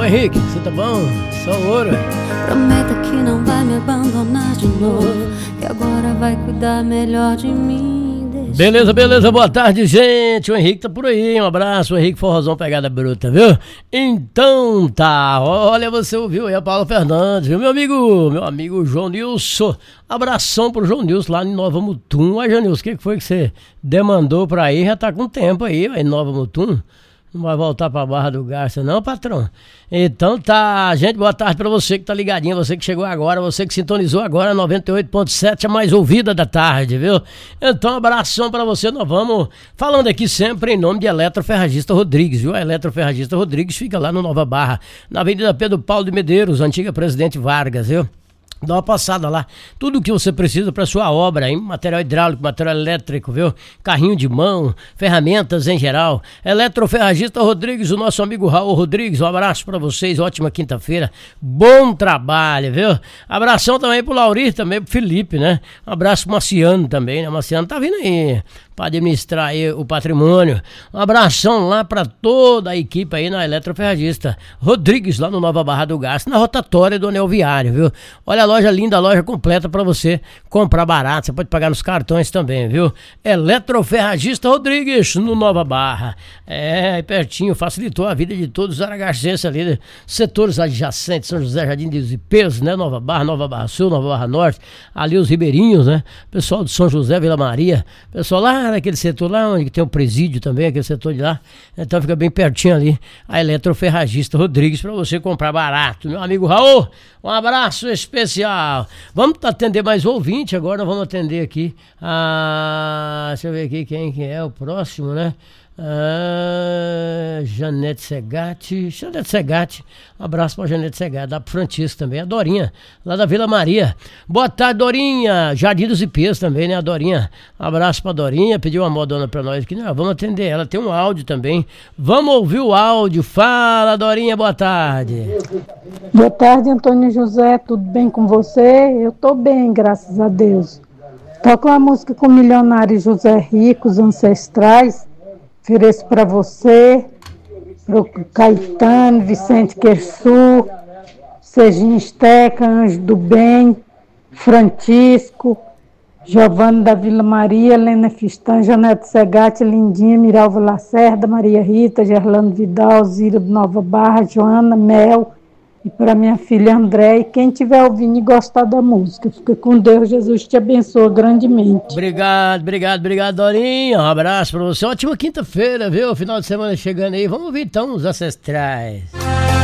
Henrique, você tá bom? Só ouro. Prometa que não vai me abandonar de novo, que agora vai cuidar melhor de mim. Beleza, boa tarde, gente. O Henrique tá por aí, um abraço, o Henrique Forrozão Pegada Bruta, viu? Então tá, olha, você ouviu aí a Paula Fernandes, viu, meu amigo João Nilson. Abração pro João Nilson lá em Nova Mutum. Ué, João Nilson, o que foi que você demandou pra ir? Já tá com tempo aí, em Nova Mutum. Não vai voltar pra Barra do Garça não, patrão? Então tá, gente, boa tarde pra você que tá ligadinho, você que chegou agora, você que sintonizou agora, 98.7, a mais ouvida da tarde, viu? Então, um abração pra você, nós vamos falando aqui sempre em nome de Eletroferragista Rodrigues, viu? A Eletroferragista Rodrigues fica lá no Nova Barra, na Avenida Pedro Paulo de Medeiros, antiga Presidente Vargas, viu? Dá uma passada lá, tudo o que você precisa para sua obra, hein? Material hidráulico, material elétrico, viu? Carrinho de mão, ferramentas em geral. Eletroferragista Rodrigues, o nosso amigo Raul Rodrigues, um abraço para vocês, ótima quinta-feira, bom trabalho, viu? Abração também pro Laurir, também pro Felipe, né? Um abraço pro Marciano também, né? Marciano tá vindo aí para administrar aí o patrimônio. Um abração lá para toda a equipe aí na Eletroferragista Rodrigues, lá no Nova Barra do Gás, na rotatória do Anel Viário, viu? Olha a loja linda, a loja completa para você comprar barato, você pode pagar nos cartões também, viu? Eletroferragista Rodrigues, no Nova Barra. É, pertinho, facilitou a vida de todos os aragacenses ali, setores adjacentes, São José, Jardim dos Ipês, né? Nova Barra Sul, Nova Barra Norte, ali os ribeirinhos, né? Pessoal de São José, Vila Maria, pessoal lá naquele setor lá onde tem o presídio também, aquele setor de lá, então fica bem pertinho ali, a Eletroferragista Rodrigues, para você comprar barato. Meu amigo Raul, um abraço especial. Vamos atender mais ouvinte agora, vamos atender aqui deixa eu ver aqui quem que é o próximo, né? Janete Segatti, um abraço pra Janete Segatti, dá pro Francisco também, a Dorinha, lá da Vila Maria. Boa tarde, Dorinha, Jardim dos Ipês também, né, a Dorinha, um abraço pra Dorinha, pediu uma modona pra nós aqui, né? Vamos atender ela, tem um áudio também, vamos ouvir o áudio. Fala, Dorinha, boa tarde. Boa tarde, Antônio José, tudo bem com você? Eu tô bem, graças a Deus. Toca uma música com o milionário José Rico, Os Ancestrais. Ofereço para você, para o Caetano, Vicente Querçu, Serginho Esteca, Anjo do Bem, Francisco, Giovanni da Vila Maria, Helena Fistan, Janete Segatti, Lindinha, Miralva Lacerda, Maria Rita, Gerlando Vidal, Zira do Nova Barra, Joana, Mel, e para minha filha André, e quem estiver ouvindo e gostar da música. Fica com Deus, Jesus te abençoa grandemente. Obrigado, Dorinha. Um abraço para você. Ótima quinta-feira, viu? Final de semana chegando aí. Vamos ouvir então Os Ancestrais.